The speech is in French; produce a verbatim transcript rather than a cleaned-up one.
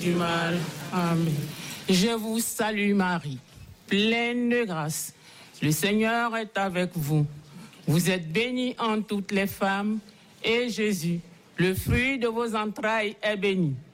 du mal. Amen. Je vous salue Marie, pleine de grâce. Le Seigneur est avec vous. Vous êtes bénie en toutes les femmes, et Jésus, le fruit de vos entrailles, est béni.